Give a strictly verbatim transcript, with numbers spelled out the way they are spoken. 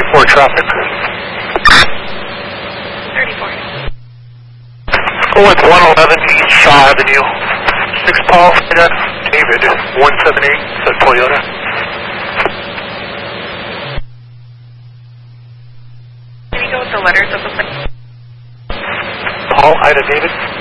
four traffic. thirty-four. Go with one eleven East Shaw Avenue. six Paul, David, one seven eight, said Toyota. Can you go with the letters of the plate? Paul, Ida, David.